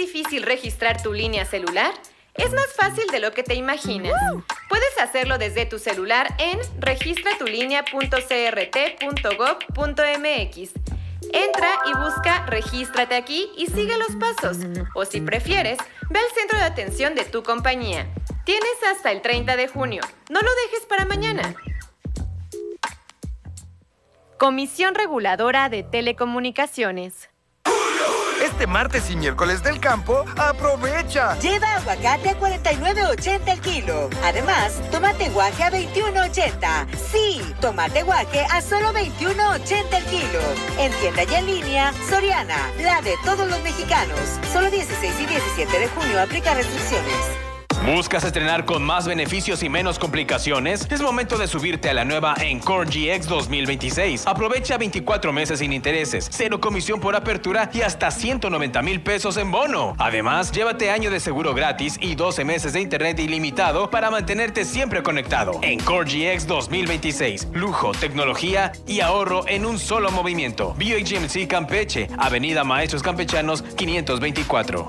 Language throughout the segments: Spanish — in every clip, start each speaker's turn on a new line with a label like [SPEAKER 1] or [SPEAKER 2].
[SPEAKER 1] difícil registrar tu línea celular? Es más fácil de lo que te imaginas. Puedes hacerlo desde tu celular en registratulinea.crt.gov.mx. Entra y busca Regístrate aquí y sigue los pasos. O si prefieres, ve al centro de atención de tu compañía. Tienes hasta el 30 de junio. No lo dejes para mañana. Comisión Reguladora de Telecomunicaciones.
[SPEAKER 2] Este martes y miércoles del campo, ¡aprovecha!
[SPEAKER 3] Lleva aguacate a 49.80 el kilo. Además, tomate guaje a 21.80. Sí, tomate guaje a solo 21.80 el kilo. En tienda y en línea, Soriana, la de todos los mexicanos. Solo 16 y 17 de junio aplica restricciones.
[SPEAKER 4] ¿Buscas estrenar con más beneficios y menos complicaciones? Es momento de subirte a la nueva Encore GX 2026. Aprovecha 24 meses sin intereses, 0 comisión por apertura y hasta 190,000 pesos en bono. Además, llévate año de seguro gratis y 12 meses de internet ilimitado para mantenerte siempre conectado. Encore GX 2026. Lujo, tecnología y ahorro en un solo movimiento. BioGMC Campeche, Avenida Maestros Campechanos 524.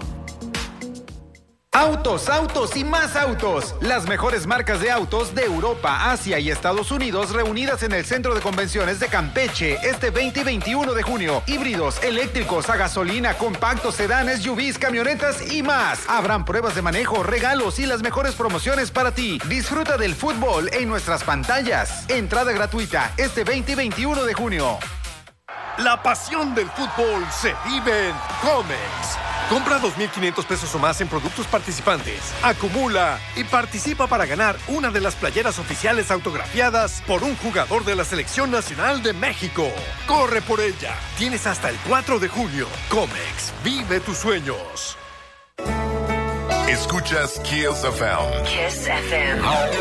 [SPEAKER 5] Autos, autos y más autos. Las mejores marcas de autos de Europa, Asia y Estados Unidos reunidas en el Centro de Convenciones de Campeche este 20 y 21 de junio. Híbridos, eléctricos, a gasolina, compactos, sedanes, SUVs, camionetas y más. Habrán pruebas de manejo, regalos y las mejores promociones para ti. Disfruta del fútbol en nuestras pantallas. Entrada gratuita este 20 y 21 de junio.
[SPEAKER 6] La pasión del fútbol se vive en Comex. Compra 2,500 pesos o más en productos participantes. Acumula y participa para ganar una de las playeras oficiales autografiadas por un jugador de la Selección Nacional de México. Corre por ella. Tienes hasta el 4 de junio. Comex, vive tus sueños.
[SPEAKER 7] Escuchas Kiss FM.
[SPEAKER 3] Kiss FM.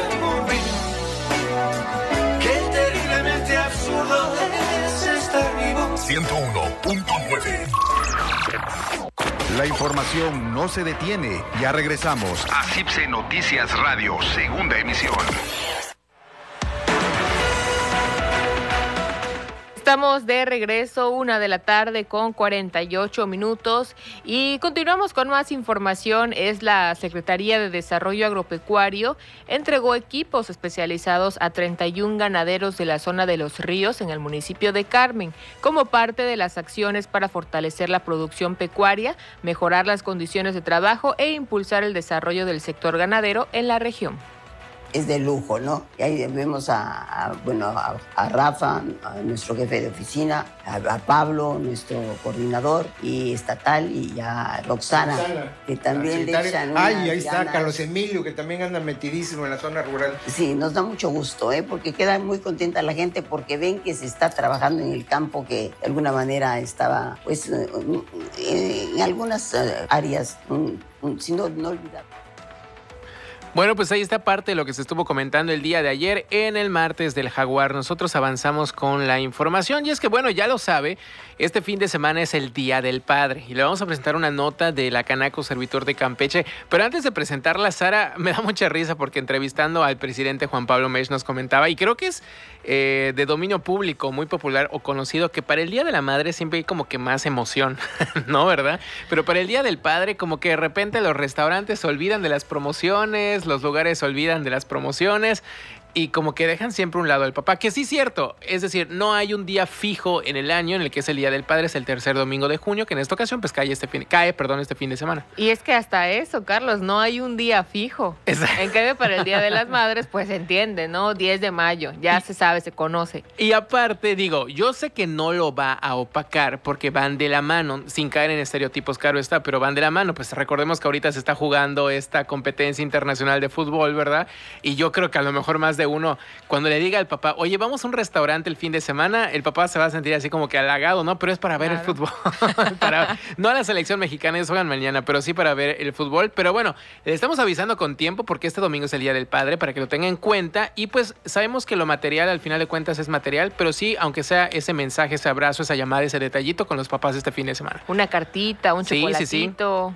[SPEAKER 8] Qué terriblemente absurdo es estar vivo.
[SPEAKER 7] 101.9.
[SPEAKER 5] La información no se detiene. Ya regresamos a CIPSE Noticias Radio, segunda emisión.
[SPEAKER 9] Estamos de regreso, 1:48 p.m. y continuamos con más información. Es la Secretaría de Desarrollo Agropecuario entregó equipos especializados a 31 ganaderos de la zona de Los Ríos en el municipio de Carmen, como parte de las acciones para fortalecer la producción pecuaria, mejorar las condiciones de trabajo e impulsar el desarrollo del sector ganadero en la región.
[SPEAKER 10] Es de lujo, ¿no? Y ahí vemos a Rafa, a nuestro jefe de oficina, a Pablo, nuestro coordinador y estatal, y a Roxana, que también le echan una...
[SPEAKER 11] Ay, ahí está Carlos Emilio, que también anda metidísimo en la zona rural.
[SPEAKER 10] Sí, nos da mucho gusto, porque queda muy contenta la gente porque ven que se está trabajando en el campo, que de alguna manera estaba, pues, en algunas áreas, si no olvidar.
[SPEAKER 12] Bueno, pues ahí está parte de lo que se estuvo comentando el día de ayer en el martes del Jaguar. Nosotros avanzamos con la información y es que, bueno, ya lo sabe, este fin de semana es el Día del Padre y le vamos a presentar una nota de la Canaco Servitor de Campeche. Pero antes de presentarla, Sara, me da mucha risa porque entrevistando al presidente Juan Pablo Mesch nos comentaba, y creo que es de dominio público, muy popular o conocido, que para el Día de la Madre siempre hay como que más emoción, ¿no? ¿Verdad? Pero para el Día del Padre como que de repente los restaurantes se olvidan de las promociones, los lugares se olvidan de las promociones y como que dejan siempre a un lado al papá, que sí es cierto, es decir, no hay un día fijo en el año en el que es el Día del Padre, es el tercer domingo de junio, que en esta ocasión pues cae este fin de semana.
[SPEAKER 9] Y es que hasta eso, Carlos, no hay un día fijo. Exacto. En cambio, para el Día de las Madres, pues se entiende, ¿no? 10 de mayo, ya se sabe, se conoce.
[SPEAKER 12] Y aparte, digo, yo sé que no lo va a opacar porque van de la mano, sin caer en estereotipos, claro está, pero van de la mano. Pues recordemos que ahorita se está jugando esta competencia internacional de fútbol, ¿verdad? Y yo creo que a lo mejor más de uno, cuando le diga al papá, oye, vamos a un restaurante el fin de semana, el papá se va a sentir así como que halagado, ¿no? Pero es para ver el fútbol. No a la selección mexicana, ellos juegan mañana, pero sí para ver el fútbol. Pero bueno, le estamos avisando con tiempo porque este domingo es el Día del Padre, para que lo tenga en cuenta. Y pues sabemos que lo material, al final de cuentas, es material, pero sí, aunque sea ese mensaje, ese abrazo, esa llamada, ese detallito con los papás este fin de semana.
[SPEAKER 9] Una cartita, un chocolatito.
[SPEAKER 12] Sí.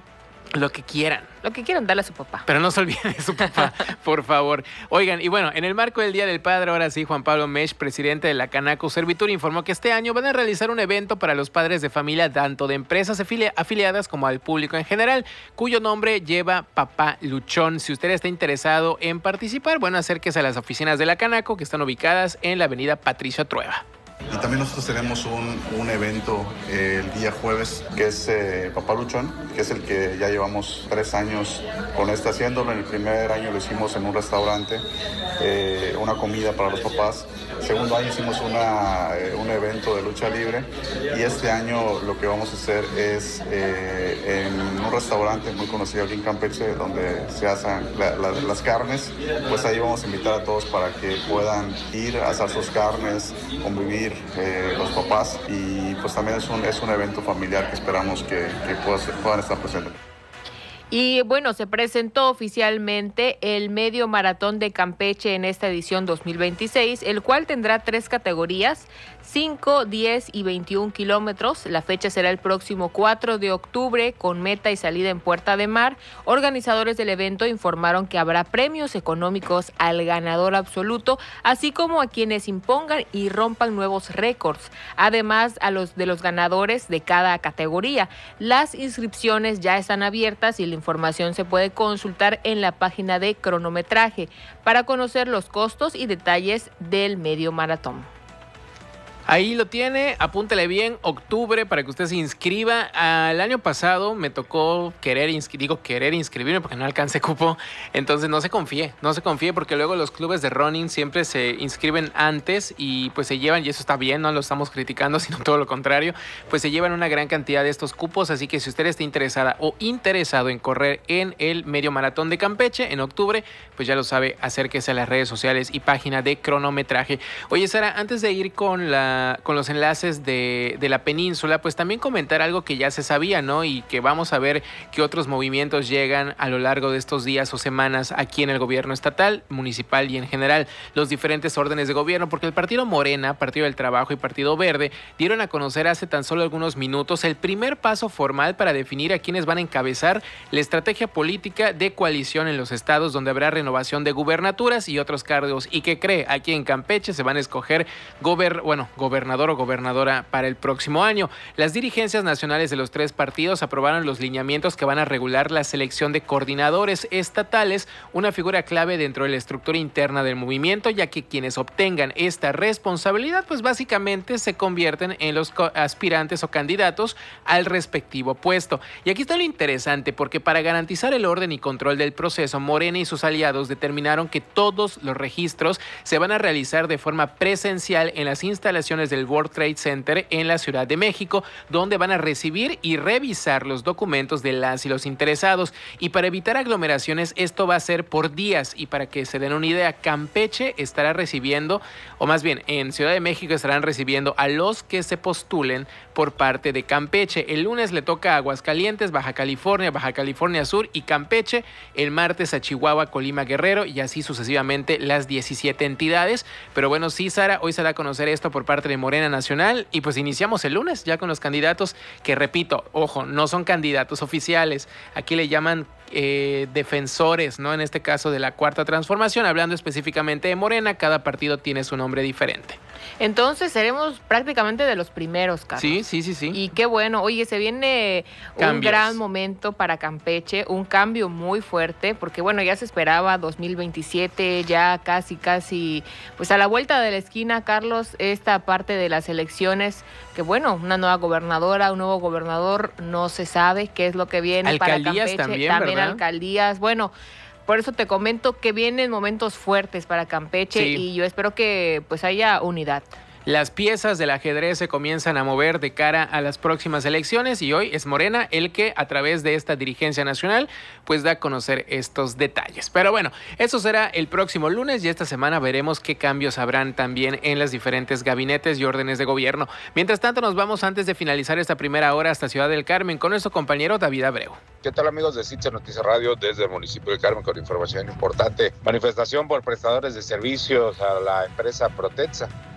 [SPEAKER 12] Lo que quieran.
[SPEAKER 9] Lo que quieran, darle a su papá.
[SPEAKER 12] Pero no se olviden de su papá, por favor. Oigan, y bueno, en el marco del Día del Padre, ahora sí, Juan Pablo Mesch, presidente de la Canaco Servitur, informó que este año van a realizar un evento para los padres de familia, tanto de empresas afiliadas como al público en general, cuyo nombre lleva Papá Luchón. Si usted está interesado en participar, bueno, acérquese a las oficinas de la Canaco, que están ubicadas en la avenida Patricio Trueba.
[SPEAKER 13] Y también nosotros tenemos un evento el día jueves, que es Papá Luchón, que es el que ya llevamos 3 años con haciéndolo. En el primer año lo hicimos en un restaurante, una comida para los papás. El segundo año hicimos un evento de lucha libre, y este año lo que vamos a hacer es en un restaurante muy conocido aquí en Campeche, donde se hacen las carnes. Pues ahí vamos a invitar a todos para que puedan ir a asar sus carnes, convivir los papás, y pues también es un evento familiar que esperamos que puedan estar presentes.
[SPEAKER 9] Y bueno, se presentó oficialmente el Medio Maratón de Campeche en esta edición 2026, el cual tendrá 3 categorías, 5, 10 y 21 kilómetros. La fecha será el próximo 4 de octubre con meta y salida en Puerta de Mar. Organizadores del evento informaron que habrá premios económicos al ganador absoluto, así como a quienes impongan y rompan nuevos récords, además de los ganadores de cada categoría. Las inscripciones ya están abiertas y la información se puede consultar en la página de cronometraje para conocer los costos y detalles del medio maratón.
[SPEAKER 12] Ahí lo tiene, apúntele bien, octubre, para que usted se inscriba. El año pasado me tocó querer inscribirme porque no alcancé cupo, entonces no se confíe porque luego los clubes de running siempre se inscriben antes y pues se llevan, y eso está bien, no lo estamos criticando, sino todo lo contrario, pues se llevan una gran cantidad de estos cupos, así que si usted está interesada o interesado en correr en el Medio Maratón de Campeche en octubre, pues ya lo sabe, acérquese a las redes sociales y página de cronometraje. Oye, Sara, antes de ir con los enlaces de la península, pues también comentar algo que ya se sabía, ¿no? Y que vamos a ver qué otros movimientos llegan a lo largo de estos días o semanas aquí en el gobierno estatal, municipal y en general los diferentes órdenes de gobierno, porque el Partido Morena, Partido del Trabajo y Partido Verde dieron a conocer hace tan solo algunos minutos el primer paso formal para definir a quienes van a encabezar la estrategia política de coalición en los estados donde habrá renovación de gubernaturas y otros cargos. ¿Y qué cree? Aquí en Campeche se van a escoger gobernador o gobernadora para el próximo año. Las dirigencias nacionales de los 3 partidos aprobaron los lineamientos que van a regular la selección de coordinadores estatales, una figura clave dentro de la estructura interna del movimiento, ya que quienes obtengan esta responsabilidad, pues básicamente se convierten en los aspirantes o candidatos al respectivo puesto. Y aquí está lo interesante, porque para garantizar el orden y control del proceso, Morena y sus aliados determinaron que todos los registros se van a realizar de forma presencial en las instalaciones del World Trade Center en la Ciudad de México, donde van a recibir y revisar los documentos de las y los interesados. Y para evitar aglomeraciones, esto va a ser por días. Y para que se den una idea, Campeche estará recibiendo, o más bien en Ciudad de México estarán recibiendo a los que se postulen por parte de Campeche. El lunes le toca a Aguascalientes, Baja California Sur y Campeche. El martes a Chihuahua, Colima, Guerrero y así sucesivamente las 17 entidades. Pero bueno, sí, Sara, hoy se da a conocer esto por parte de Morena Nacional y pues iniciamos el lunes ya con los candidatos que, repito, ojo, no son candidatos oficiales. Aquí le llaman defensores, ¿no? En este caso de la Cuarta Transformación, hablando específicamente de Morena, cada partido tiene su nombre diferente.
[SPEAKER 9] Entonces seremos prácticamente de los primeros, Carlos.
[SPEAKER 12] Sí.
[SPEAKER 9] Y qué bueno. Oye, se viene un gran momento para Campeche, un cambio muy fuerte, porque bueno, ya se esperaba 2027, ya casi, pues a la vuelta de la esquina, Carlos, esta parte de las elecciones, que bueno, una nueva gobernadora, un nuevo gobernador, no se sabe qué es lo que viene
[SPEAKER 12] alcaldías
[SPEAKER 9] para Campeche.
[SPEAKER 12] También, ¿verdad?
[SPEAKER 9] Alcaldías, bueno, por eso te comento que vienen momentos fuertes para Campeche y yo espero que pues haya unidad.
[SPEAKER 12] Las piezas del ajedrez se comienzan a mover de cara a las próximas elecciones y hoy es Morena el que a través de esta dirigencia nacional pues da a conocer estos detalles. Pero bueno, eso será el próximo lunes y esta semana veremos qué cambios habrán también en las diferentes gabinetes y órdenes de gobierno. Mientras tanto nos vamos antes de finalizar esta primera hora hasta Ciudad del Carmen con nuestro compañero David Abreu.
[SPEAKER 14] ¿Qué tal, amigos de CITSE Noticias Radio desde el municipio del Carmen con información importante? Manifestación por prestadores de servicios a la empresa Protexa.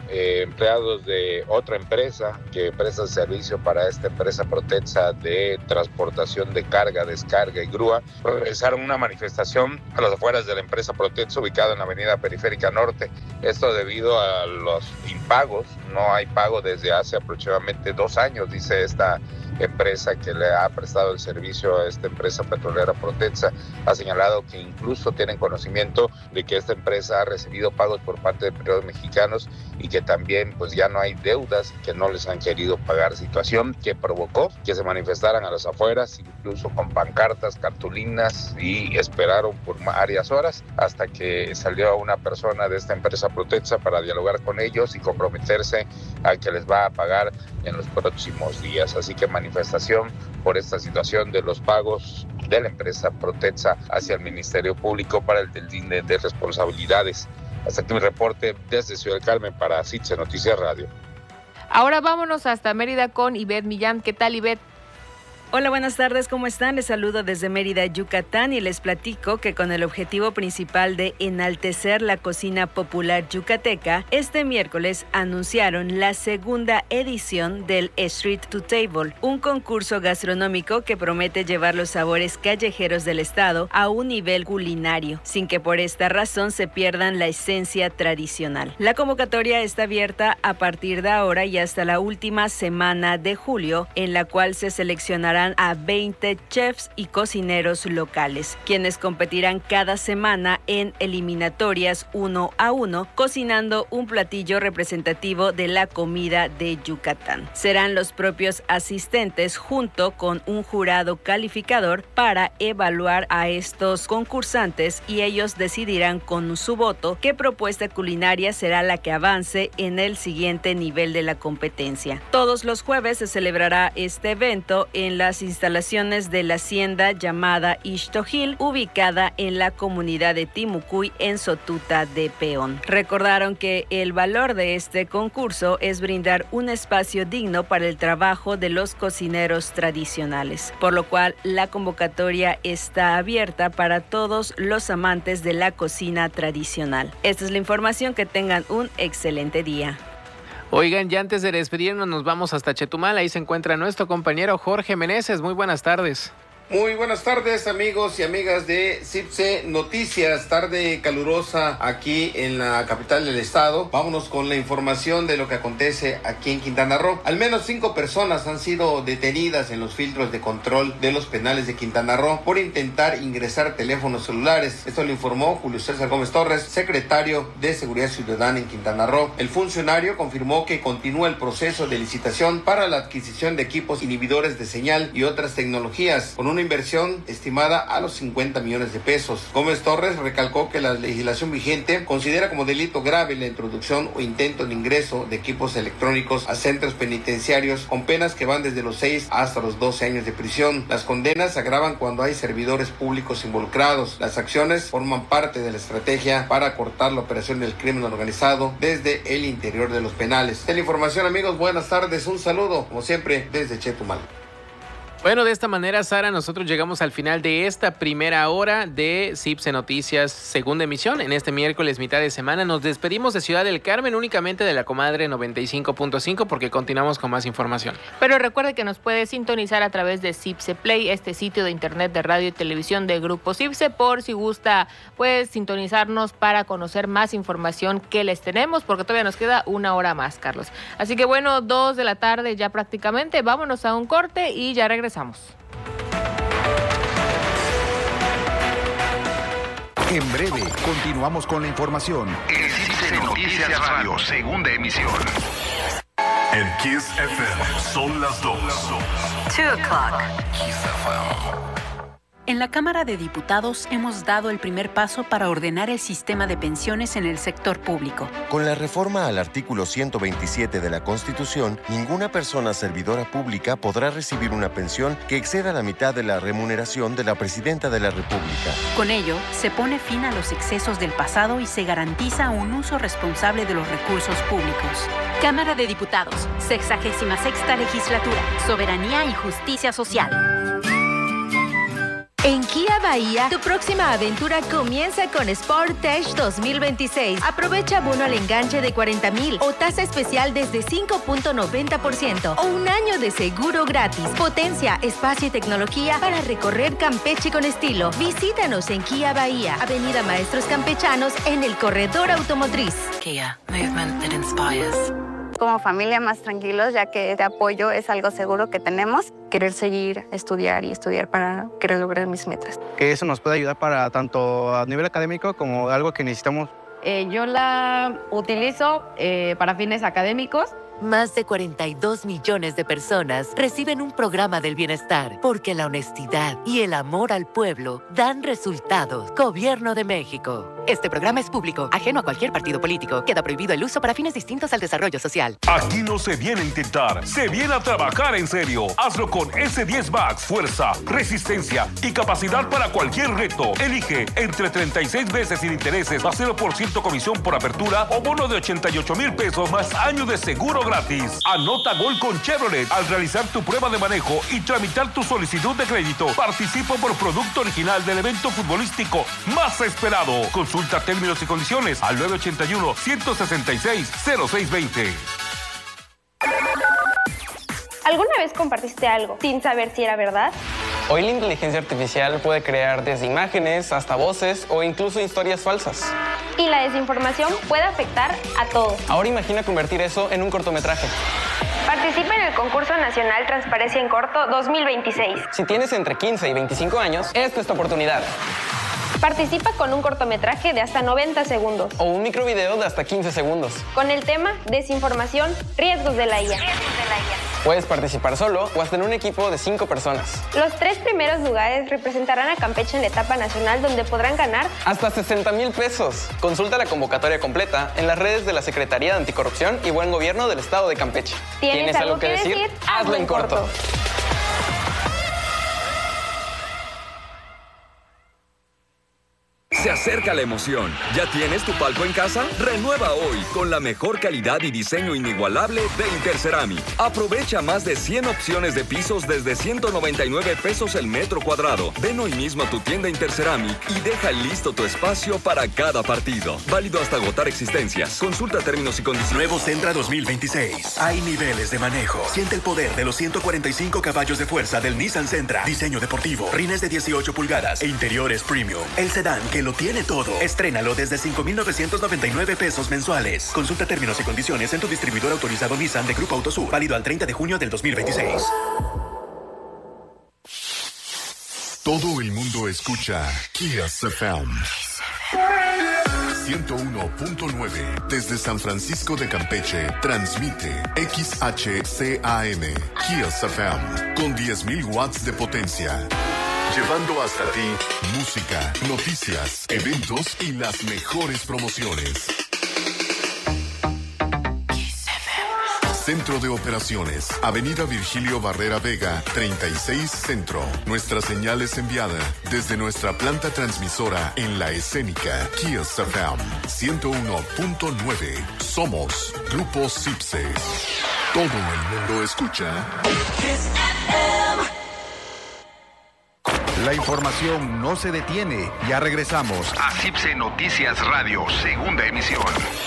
[SPEAKER 14] empleados de otra empresa que presta servicio para esta empresa Protetza de transportación de carga, descarga y grúa, realizaron una manifestación a las afueras de la empresa Protetza ubicada en la avenida Periférica Norte. Esto debido a los impagos. No hay pago desde hace aproximadamente 2 años, dice esta empresa que le ha prestado el servicio a esta empresa petrolera Protetza. Ha señalado que incluso tienen conocimiento de que esta empresa ha recibido pagos por parte de Petróleos Mexicanos y que también pues ya no hay deudas que no les han querido pagar, situación que provocó que se manifestaran a las afueras, incluso con pancartas, cartulinas, y esperaron por varias horas hasta que salió una persona de esta empresa Protetza para dialogar con ellos y comprometerse a que les va a pagar en los próximos días. Así que manifestación por esta situación de los pagos de la empresa Protetza hacia el Ministerio Público para el deslinde de responsabilidades. Hasta aquí mi reporte desde Ciudad del Carmen para CITSE Noticias Radio.
[SPEAKER 9] Ahora vámonos hasta Mérida con Ivette Millán. ¿Qué tal, Ivette?
[SPEAKER 15] Hola, buenas tardes, ¿cómo están? Les saludo desde Mérida, Yucatán, y les platico que con el objetivo principal de enaltecer la cocina popular yucateca, este miércoles anunciaron la segunda edición del Street to Table, un concurso gastronómico que promete llevar los sabores callejeros del estado a un nivel culinario, sin que por esta razón se pierdan la esencia tradicional. La convocatoria está abierta a partir de ahora y hasta la última semana de julio, en la cual se seleccionará a 20 chefs y cocineros locales, quienes competirán cada semana en eliminatorias 1 a 1, cocinando un platillo representativo de la comida de Yucatán. Serán los propios asistentes junto con un jurado calificador para evaluar a estos concursantes, y ellos decidirán con su voto qué propuesta culinaria será la que avance en el siguiente nivel de la competencia. Todos los jueves se celebrará este evento en las instalaciones de la hacienda llamada Ixtojil, ubicada en la comunidad de Timucuy, en Sotuta de Peón. Recordaron que el valor de este concurso es brindar un espacio digno para el trabajo de los cocineros tradicionales, por lo cual la convocatoria está abierta para todos los amantes de la cocina tradicional. Esta es la información, que tengan un excelente día.
[SPEAKER 12] Oigan, ya antes de despedirnos nos vamos hasta Chetumal. Ahí se encuentra nuestro compañero Jorge Meneses. Muy buenas tardes.
[SPEAKER 16] Muy buenas tardes, amigos y amigas de CITSE Noticias. Tarde calurosa aquí en la capital del estado. Vámonos con la información de lo que acontece aquí en Quintana Roo. Al menos 5 personas han sido detenidas en los filtros de control de los penales de Quintana Roo por intentar ingresar teléfonos celulares. Esto lo informó Julio César Gómez Torres, secretario de Seguridad Ciudadana en Quintana Roo. El funcionario confirmó que continúa el proceso de licitación para la adquisición de equipos inhibidores de señal y otras tecnologías, con una inversión estimada a los 50 millones de pesos. Gómez Torres recalcó que la legislación vigente considera como delito grave la introducción o intento de ingreso de equipos electrónicos a centros penitenciarios, con penas que van desde los 6 hasta los 12 años de prisión. Las condenas se agravan cuando hay servidores públicos involucrados. Las acciones forman parte de la estrategia para cortar la operación del crimen organizado desde el interior de los penales. Esta es la información, amigos. Buenas tardes. Un saludo, como siempre, desde Chetumal.
[SPEAKER 12] Bueno, de esta manera, Sara, nosotros llegamos al final de esta primera hora de CITSE Noticias, segunda emisión, en este miércoles, mitad de semana. Nos despedimos de Ciudad del Carmen, únicamente de la comadre 95.5, porque continuamos con más información.
[SPEAKER 9] Pero recuerde que nos puede sintonizar a través de CITSE Play, este sitio de internet de radio y televisión de Grupo CITSE, por si gusta, pues, sintonizarnos para conocer más información que les tenemos, porque todavía nos queda una hora más, Carlos. Así que bueno, 2 de la tarde ya prácticamente, vámonos a un corte y ya regresamos.
[SPEAKER 5] En breve, continuamos con la información.
[SPEAKER 7] En CITSE Noticias Radio, segunda emisión. En Kiss FM, son las 2.
[SPEAKER 3] 2 o'clock.
[SPEAKER 7] Kiss FM.
[SPEAKER 17] En la Cámara de Diputados hemos dado el primer paso para ordenar el sistema de pensiones en el sector público.
[SPEAKER 18] Con la reforma al artículo 127 de la Constitución, ninguna persona servidora pública podrá recibir una pensión que exceda la mitad de la remuneración de la Presidenta de la República.
[SPEAKER 17] Con ello, se pone fin a los excesos del pasado y se garantiza un uso responsable de los recursos públicos.
[SPEAKER 19] Cámara de Diputados, 66ª Legislatura, Soberanía y Justicia Social. En Kia Bahía, tu próxima aventura comienza con Sportage 2026. Aprovecha bono al enganche de 40,000 o tasa especial desde 5.90% o un año de seguro gratis. Potencia, espacio y tecnología para recorrer Campeche con estilo. Visítanos en Kia Bahía, Avenida Maestros Campechanos, en el Corredor Automotriz.
[SPEAKER 17] Kia, movement that inspires.
[SPEAKER 20] Como familia más tranquilos, ya que este apoyo es algo seguro que tenemos. Querer seguir, estudiar para querer lograr mis metas.
[SPEAKER 21] Que eso nos puede ayudar para tanto a nivel académico como algo que necesitamos.
[SPEAKER 22] Yo la utilizo para fines académicos.
[SPEAKER 23] Más de 42 millones de personas reciben un programa del bienestar porque la honestidad y el amor al pueblo dan resultados. Gobierno de México. Este programa es público, ajeno a cualquier partido político. Queda prohibido el uso para fines distintos al desarrollo social.
[SPEAKER 24] Aquí no se viene a intentar, se viene a trabajar en serio. Hazlo con S10 Max, fuerza, resistencia y capacidad para cualquier reto. Elige entre 36 veces sin intereses, a 0% comisión por apertura o bono de 88,000 pesos más año de seguro gratis. Anota gol con Chevrolet al realizar tu prueba de manejo y tramitar tu solicitud de crédito. Participa por producto original del evento futbolístico más esperado. Consulta términos y condiciones al 981-166-0620.
[SPEAKER 25] ¿Alguna vez compartiste algo sin saber si era verdad?
[SPEAKER 26] Hoy la inteligencia artificial puede crear desde imágenes hasta voces o incluso historias falsas.
[SPEAKER 25] Y la desinformación puede afectar a todos.
[SPEAKER 26] Ahora imagina convertir eso en un cortometraje.
[SPEAKER 25] Participa en el concurso nacional Transparencia en Corto 2026.
[SPEAKER 26] Si tienes entre 15 y 25 años, esta es tu oportunidad.
[SPEAKER 25] Participa con un cortometraje de hasta 90 segundos.
[SPEAKER 26] O un microvideo de hasta 15 segundos.
[SPEAKER 25] Con el tema Desinformación, riesgos de la IA.
[SPEAKER 26] Puedes participar solo o hasta en un equipo de 5 personas.
[SPEAKER 25] Los 3 primeros lugares representarán a Campeche en la etapa nacional, donde podrán ganar
[SPEAKER 26] hasta 60,000 pesos. Consulta la convocatoria completa en las redes de la Secretaría de Anticorrupción y Buen Gobierno del Estado de Campeche.
[SPEAKER 25] ¿Tienes algo que decir?
[SPEAKER 26] Hazlo en corto.
[SPEAKER 27] Se acerca la emoción. ¿Ya tienes tu palco en casa? Renueva hoy con la mejor calidad y diseño inigualable de Interceramic. Aprovecha más de 100 opciones de pisos desde 199 pesos el metro cuadrado. Ven hoy mismo a tu tienda Interceramic y deja listo tu espacio para cada partido. Válido hasta agotar existencias. Consulta términos y condiciones.
[SPEAKER 28] Nuevo Sentra 2026. Hay niveles de manejo. Siente el poder de los 145 caballos de fuerza del Nissan Sentra. Diseño deportivo, rines de 18 pulgadas e interiores premium. El sedán que lo tiene todo. Estrénalo desde 5,999 pesos mensuales. Consulta términos y condiciones en tu distribuidor autorizado Nissan de Grupo Autosur. Válido al 30 de junio del 2026.
[SPEAKER 7] Todo el mundo escucha Kiss FM 101.9 desde San Francisco de Campeche. Transmite XHCAM Kiss FM con 10,000 watts de potencia. Llevando hasta ti música, noticias, eventos y las mejores promociones. Centro de Operaciones, Avenida Virgilio Barrera Vega, 36 Centro. Nuestra señal es enviada desde nuestra planta transmisora en La Escénica, Kiss FM 101.9. Somos Grupo CIPSE. Todo el mundo escucha Kiss FM.
[SPEAKER 5] La información no se detiene. Ya regresamos
[SPEAKER 7] a CIPSE Noticias Radio, segunda emisión.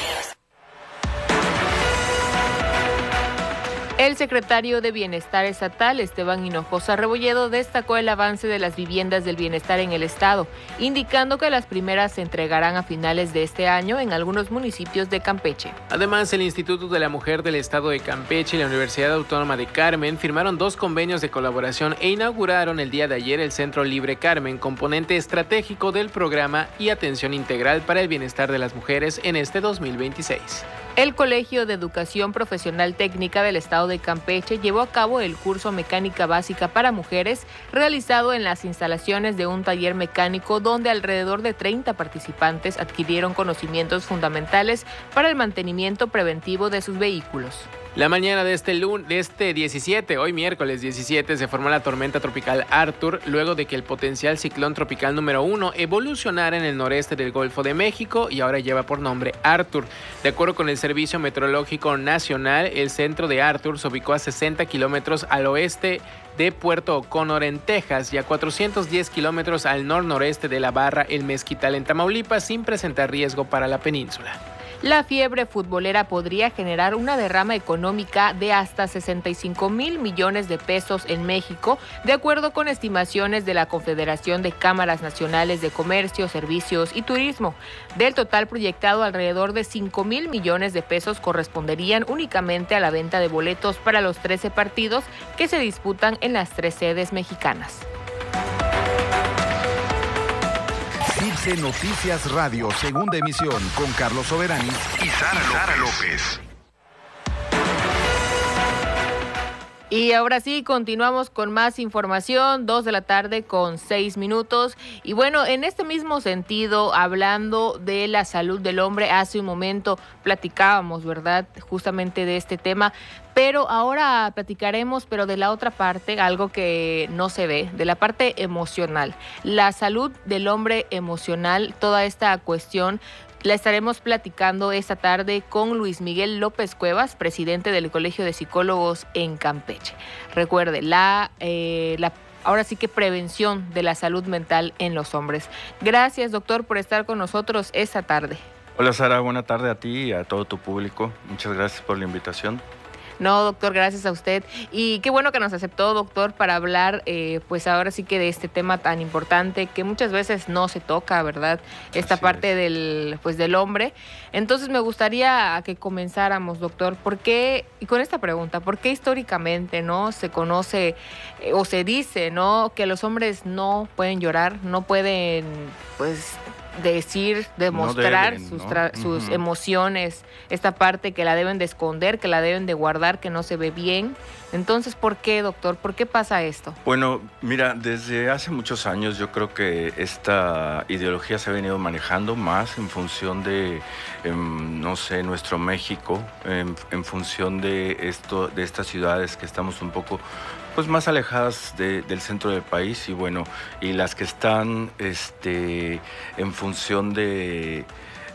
[SPEAKER 9] El secretario de Bienestar Estatal, Esteban Hinojosa Rebolledo, destacó el avance de las viviendas del bienestar en el estado, indicando que las primeras se entregarán a finales de este año en algunos municipios de Campeche.
[SPEAKER 12] Además, el Instituto de la Mujer del Estado de Campeche y la Universidad Autónoma de Carmen firmaron 2 convenios de colaboración e inauguraron el día de ayer el Centro Libre Carmen, componente estratégico del programa y atención integral para el bienestar de las mujeres en este 2026.
[SPEAKER 9] El Colegio de Educación Profesional Técnica del Estado de Campeche llevó a cabo el curso Mecánica Básica para Mujeres, realizado en las instalaciones de un taller mecánico donde alrededor de 30 participantes adquirieron conocimientos fundamentales para el mantenimiento preventivo de sus vehículos.
[SPEAKER 12] La mañana de este 17, hoy miércoles 17, se formó la tormenta tropical Arthur, luego de que el potencial ciclón tropical número 1 evolucionara en el noreste del Golfo de México y ahora lleva por nombre Arthur. De acuerdo con el Servicio Meteorológico Nacional, el centro de Arthur se ubicó a 60 kilómetros al oeste de Puerto O'Connor en Texas y a 410 kilómetros al nor-noreste de La Barra, El Mezquital en Tamaulipas, sin presentar riesgo para la península.
[SPEAKER 9] La fiebre futbolera podría generar una derrama económica de hasta 65,000 millones de pesos en México, de acuerdo con estimaciones de la Confederación de Cámaras Nacionales de Comercio, Servicios y Turismo. Del total proyectado, alrededor de 5,000 millones de pesos corresponderían únicamente a la venta de boletos para los 13 partidos que se disputan en las 3 sedes mexicanas.
[SPEAKER 5] CIPSE Noticias Radio, segunda emisión, con Carlos Soberani y Sara López.
[SPEAKER 9] Y ahora sí, continuamos con más información, 2 de la tarde con 6 minutos. Y bueno, en este mismo sentido, hablando de la salud del hombre, hace un momento platicábamos, ¿verdad?, justamente de este tema. Pero ahora platicaremos, pero de la otra parte, algo que no se ve, de la parte emocional. La salud del hombre emocional, toda esta cuestión, la estaremos platicando esta tarde con Luis Miguel López Cuevas, presidente del Colegio de Psicólogos en Campeche. Recuerde, ahora sí que prevención de la salud mental en los hombres. Gracias, doctor, por estar con nosotros esta tarde.
[SPEAKER 1] Hola, Sara, buena tarde a ti y a todo tu público. Muchas gracias por la invitación.
[SPEAKER 9] No, doctor, gracias a usted. Y qué bueno que nos aceptó, doctor, para hablar, pues ahora sí que de este tema tan importante que muchas veces no se toca, ¿verdad? Esta parte del hombre. Entonces me gustaría que comenzáramos, doctor, ¿por qué, y con esta pregunta, por qué históricamente, ¿no?, se conoce o se dice, ¿no?, que los hombres no pueden llorar, no pueden, pues, demostrar sus emociones, esta parte que la deben de esconder, que la deben de guardar, que no se ve bien? Entonces, ¿por qué, doctor? ¿Por qué pasa esto?
[SPEAKER 1] Bueno, mira, desde hace muchos años yo creo que esta ideología se ha venido manejando más en función de, nuestro México, en función de estas ciudades que estamos un poco pues más alejadas del centro del país y las que están en función de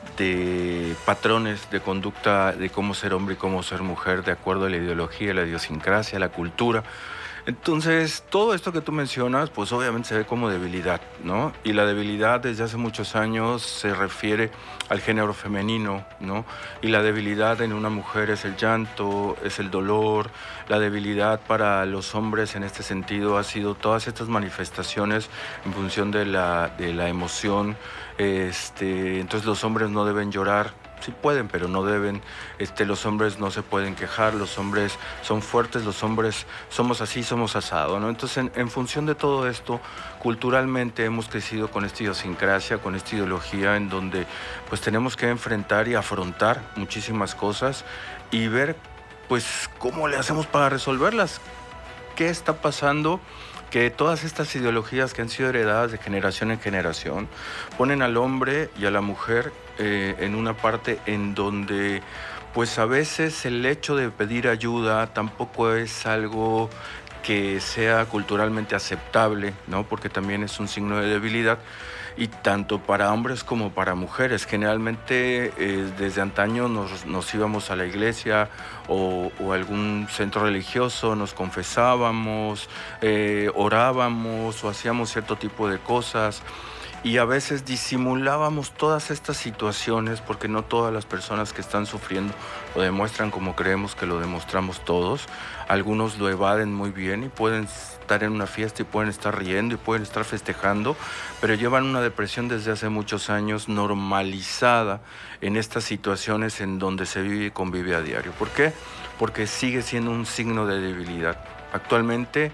[SPEAKER 1] patrones de conducta de cómo ser hombre y cómo ser mujer de acuerdo a la ideología, la idiosincrasia, la cultura. Entonces, todo esto que tú mencionas, pues obviamente se ve como debilidad, ¿no? Y la debilidad desde hace muchos años se refiere al género femenino, ¿no? Y la debilidad en una mujer es el llanto, es el dolor. La debilidad para los hombres en este sentido ha sido todas estas manifestaciones en función de la emoción. Entonces los hombres no deben llorar. Sí pueden, pero no deben. Los hombres no se pueden quejar, los hombres son fuertes, los hombres somos así, somos asado, ¿no? Entonces, en función de todo esto, culturalmente hemos crecido con esta idiosincrasia, con esta ideología en donde pues tenemos que enfrentar y afrontar muchísimas cosas y ver pues cómo le hacemos para resolverlas. ¿Qué está pasando? Que todas estas ideologías que han sido heredadas de generación en generación ponen al hombre y a la mujer en una parte en donde pues a veces el hecho de pedir ayuda tampoco es algo que sea culturalmente aceptable, ¿no? Porque también es un signo de debilidad. Y tanto para hombres como para mujeres. Generalmente desde antaño nos íbamos a la iglesia o algún centro religioso, nos confesábamos, orábamos o hacíamos cierto tipo de cosas. Y a veces disimulábamos todas estas situaciones porque no todas las personas que están sufriendo lo demuestran como creemos que lo demostramos todos. Algunos lo evaden muy bien y pueden estar en una fiesta y pueden estar riendo y pueden estar festejando, pero llevan una depresión desde hace muchos años normalizada en estas situaciones en donde se vive y convive a diario. ¿Por qué? Porque sigue siendo un signo de debilidad. Actualmente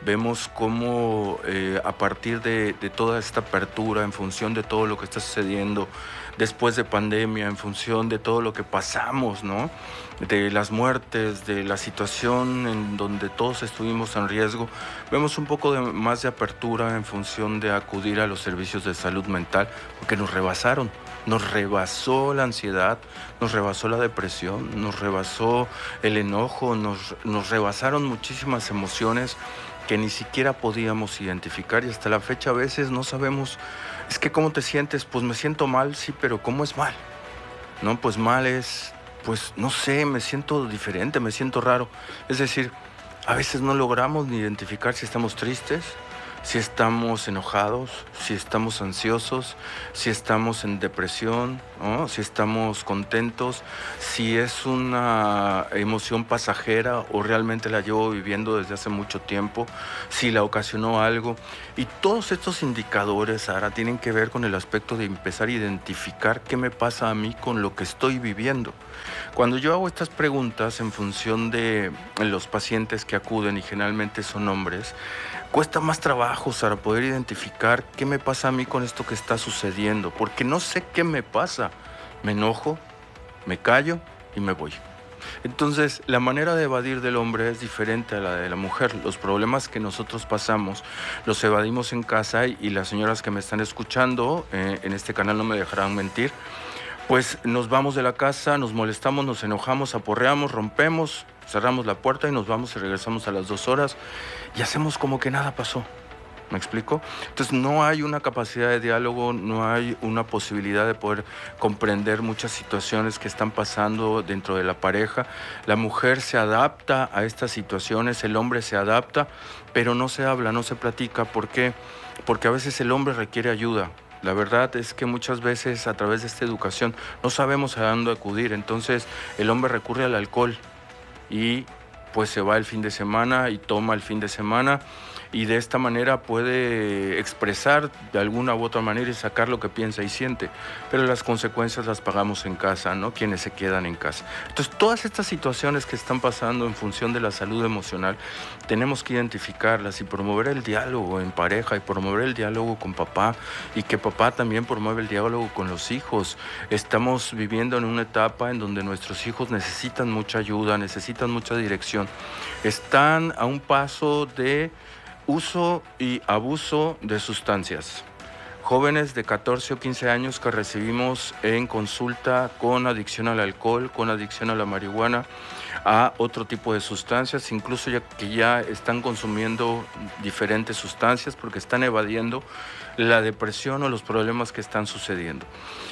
[SPEAKER 1] Vemos cómo a partir de toda esta apertura, en función de todo lo que está sucediendo después de pandemia, en función de todo lo que pasamos, ¿no? De las muertes, de la situación en donde todos estuvimos en riesgo, vemos un poco más de apertura en función de acudir a los servicios de salud mental, porque nos rebasaron. Nos rebasó la ansiedad, nos rebasó la depresión, nos rebasó el enojo, nos rebasaron muchísimas emociones que ni siquiera podíamos identificar, y hasta la fecha a veces no sabemos, es que ¿cómo te sientes? Pues me siento mal, sí, pero ¿cómo es mal? No, pues mal es, pues no sé, me siento diferente, me siento raro. Es decir, a veces no logramos ni identificar si estamos tristes, si estamos enojados, si estamos ansiosos, si estamos en depresión, ¿no? Si estamos contentos, si es una emoción pasajera o realmente la llevo viviendo desde hace mucho tiempo, si la ocasionó algo. Y todos estos indicadores, Sara, tienen que ver con el aspecto de empezar a identificar qué me pasa a mí con lo que estoy viviendo. Cuando yo hago estas preguntas en función de los pacientes que acuden, y generalmente son hombres, cuesta más trabajo, Sara, poder identificar qué me pasa a mí con esto que está sucediendo, porque no sé qué me pasa. Me enojo, me callo y me voy. Entonces, la manera de evadir del hombre es diferente a la de la mujer. Los problemas que nosotros pasamos los evadimos en casa, y las señoras que me están escuchando en este canal no me dejarán mentir. Pues nos vamos de la casa, nos molestamos, nos enojamos, aporreamos, rompemos, cerramos la puerta y nos vamos y regresamos a las 2 horas y hacemos como que nada pasó. ¿Me explico? Entonces no hay una capacidad de diálogo, no hay una posibilidad de poder comprender muchas situaciones que están pasando dentro de la pareja. La mujer se adapta a estas situaciones, el hombre se adapta, pero no se habla, no se platica. ¿Por qué? Porque a veces el hombre requiere ayuda. La verdad es que muchas veces a través de esta educación no sabemos a dónde acudir. Entonces el hombre recurre al alcohol y pues se va el fin de semana y toma el fin de semana, y de esta manera puede expresar de alguna u otra manera y sacar lo que piensa y siente, pero las consecuencias las pagamos en casa, ¿no? Quienes se quedan en casa. Entonces, todas estas situaciones que están pasando en función de la salud emocional, tenemos que identificarlas y promover el diálogo en pareja, y promover el diálogo con papá, y que papá también promueve el diálogo con los hijos. Estamos viviendo en una etapa en donde nuestros hijos necesitan mucha ayuda, necesitan mucha dirección. Están a un paso de uso y abuso de sustancias. Jóvenes de 14 o 15 años que recibimos en consulta con adicción al alcohol, con adicción a la marihuana, a otro tipo de sustancias, incluso ya están consumiendo diferentes sustancias porque están evadiendo la depresión o los problemas que están sucediendo.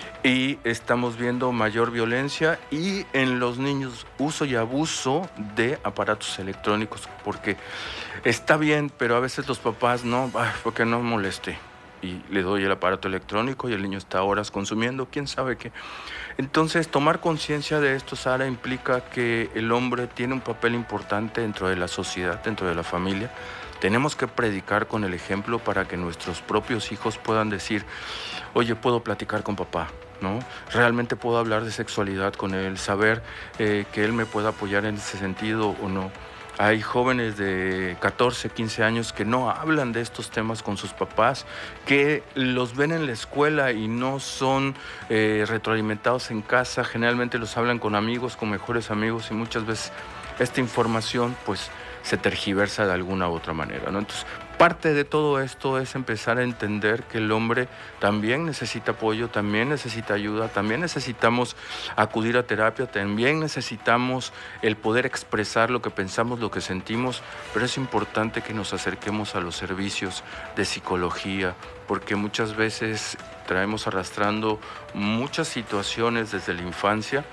[SPEAKER 1] Y estamos viendo mayor violencia, y en los niños uso y abuso de aparatos electrónicos, porque está bien, pero a veces los papás no, porque no moleste, y le doy el aparato electrónico y el niño está horas consumiendo, quién sabe qué. Entonces, tomar conciencia de esto, Sara, implica que el hombre tiene un papel importante dentro de la sociedad, dentro de la familia. Tenemos que predicar con el ejemplo para que nuestros propios hijos puedan decir, oye, puedo platicar con papá, ¿no? Realmente puedo hablar de sexualidad con él, saber que él me pueda apoyar en ese sentido o no. Hay jóvenes de 14, 15 años que no hablan de estos temas con sus papás, que los ven en la escuela y no son retroalimentados en casa. Generalmente los hablan con amigos, con mejores amigos, y muchas veces esta información pues se tergiversa de alguna u otra manera, ¿no? Entonces, parte de todo esto es empezar a entender que el hombre también necesita apoyo, también necesita ayuda, también necesitamos acudir a terapia, también necesitamos el poder expresar lo que pensamos, lo que sentimos, pero es importante que nos acerquemos a los servicios de psicología, porque muchas veces traemos arrastrando muchas situaciones desde la infancia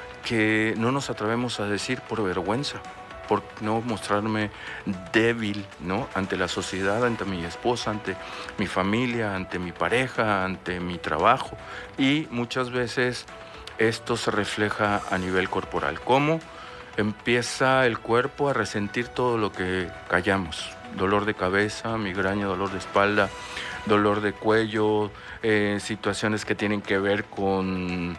[SPEAKER 1] que no nos atrevemos a decir por vergüenza, por no mostrarme débil, ¿no? Ante la sociedad, ante mi esposa, ante mi familia, ante mi pareja, ante mi trabajo. Y muchas veces esto se refleja a nivel corporal. ¿Cómo? Empieza el cuerpo a resentir todo lo que callamos. Dolor de cabeza, migraña, dolor de espalda, dolor de cuello, situaciones que tienen que ver con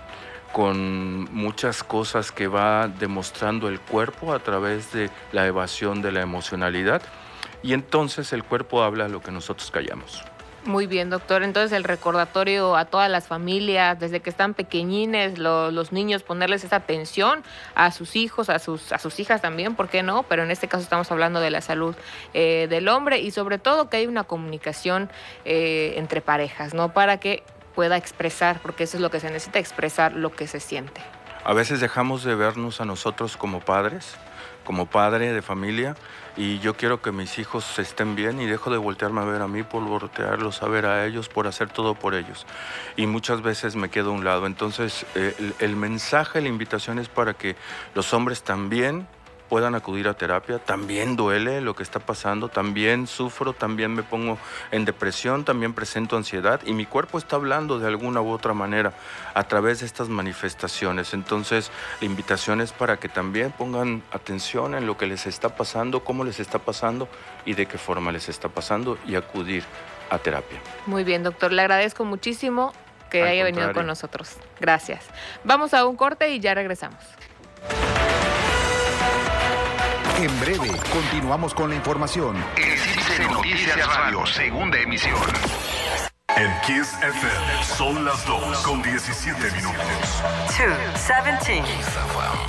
[SPEAKER 1] muchas cosas que va demostrando el cuerpo a través de la evasión de la emocionalidad. y entonces el cuerpo habla lo que nosotros callamos.
[SPEAKER 9] Muy bien, doctor. Entonces el recordatorio a todas las familias, desde que están pequeñines, los niños, ponerles esa atención a sus hijos, a sus hijas también, ¿por qué no? Pero en este caso estamos hablando de la salud del hombre y sobre todo que hay una comunicación entre parejas, ¿no? Para que pueda expresar, porque eso es lo que se necesita, expresar lo que se siente.
[SPEAKER 1] A veces dejamos de vernos a nosotros como padres, como padre de familia, y yo quiero que mis hijos estén bien y dejo de voltearme a ver a mí por voltearlos a ver a ellos, por hacer todo por ellos. Y muchas veces me quedo a un lado. Entonces, el mensaje, la invitación es para que los hombres también puedan acudir a terapia. También duele lo que está pasando, también sufro, también me pongo en depresión, también presento ansiedad y mi cuerpo está hablando de alguna u otra manera a través de estas manifestaciones. Entonces, la invitación es para que también pongan atención en lo que les está pasando, cómo les está pasando y de qué forma les está pasando y acudir a terapia.
[SPEAKER 9] Muy bien, doctor. Le agradezco muchísimo que haya venido con nosotros. Gracias. Vamos a un corte y ya regresamos.
[SPEAKER 5] En breve, continuamos con la información.
[SPEAKER 2] En CIPSE Noticias Radio, segunda emisión.
[SPEAKER 7] En Kiss FM son las 2:17 minutos.
[SPEAKER 4] 2:17.